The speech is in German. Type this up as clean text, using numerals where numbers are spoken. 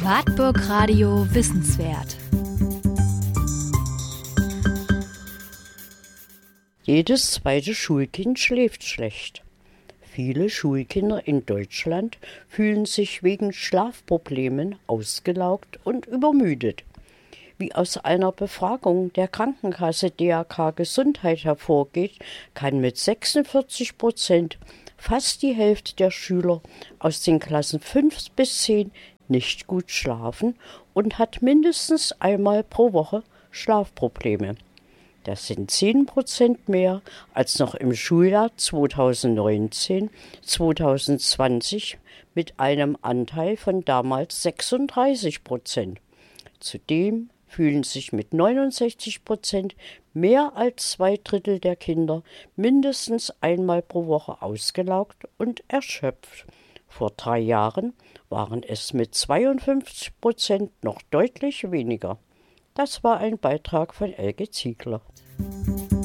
Wartburg Radio Wissenswert. Jedes zweite Schulkind schläft schlecht. Viele Schulkinder in Deutschland fühlen sich wegen Schlafproblemen ausgelaugt und übermüdet. Wie aus einer Befragung der Krankenkasse DAK Gesundheit hervorgeht, kann mit 46% fast die Hälfte der Schüler aus den Klassen 5 bis 10 nicht gut schlafen und hat mindestens einmal pro Woche Schlafprobleme. Das sind 10% mehr als noch im Schuljahr 2019/2020 mit einem Anteil von damals 36%. Zudem fühlen sich mit 69% mehr als 2/3 der Kinder mindestens einmal pro Woche ausgelaugt und erschöpft. Vor 3 Jahren waren es mit 52% noch deutlich weniger. Das war ein Beitrag von Elke Ziegler.